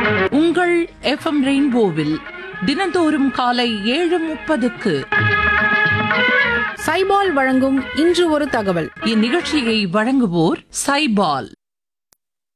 உங்கள் FM ரெயின்போவில் தினந்தோறும் காலை 7:30க்கு சைபால் வழங்கும் இன்று ஒரு தகவல். இந்நிகழ்ச்சியை வழங்குவோர் சைபால்.